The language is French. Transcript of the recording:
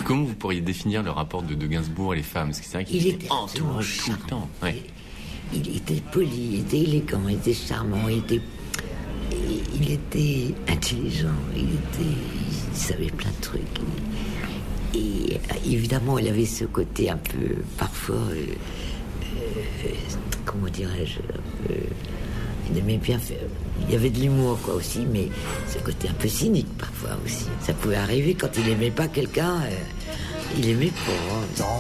Comment vous pourriez définir le rapport de Gainsbourg et les femmes? Parce que c'est vrai qu'il était entouré tout le temps. Ouais. Il était poli, il était élégant, il était charmant, il était intelligent, il savait plein de trucs. Et évidemment, il avait ce côté un peu, parfois, comment dirais-je, il aimait bien faire. Il y avait de l'humour, quoi, aussi, mais ce côté un peu cynique, parfois, aussi. Ça pouvait arriver quand il aimait pas quelqu'un, il aimait pas.